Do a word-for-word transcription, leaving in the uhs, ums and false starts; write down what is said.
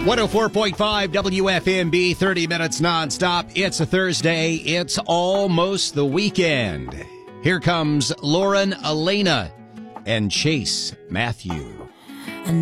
one oh four point five W F M B, thirty minutes nonstop. It's a Thursday. It's almost the weekend. Here comes Lauren Elena and Chase Matthew.